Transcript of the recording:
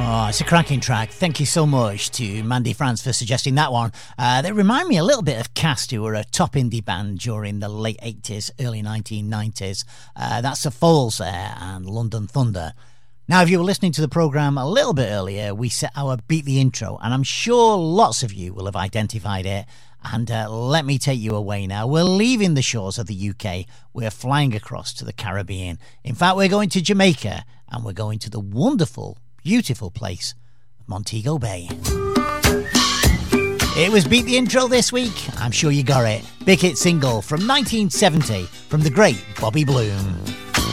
Oh, it's a cracking track. Thank you so much to Mandy France for suggesting that one. They remind me a little bit of Cast, who were a top indie band during the late 80s, early 1990s. That's The Falls there and London Thunder. Now, if you were listening to the programme a little bit earlier, we set our Beat the Intro, and I'm sure lots of you will have identified it. And let me take you away now. We're leaving the shores of the UK. We're flying across to the Caribbean. In fact, we're going to Jamaica, and we're going to the wonderful, beautiful place of Montego Bay. It was Beat the Intro this week. I'm sure you got it. Big hit single from 1970 from the great Bobby Bloom.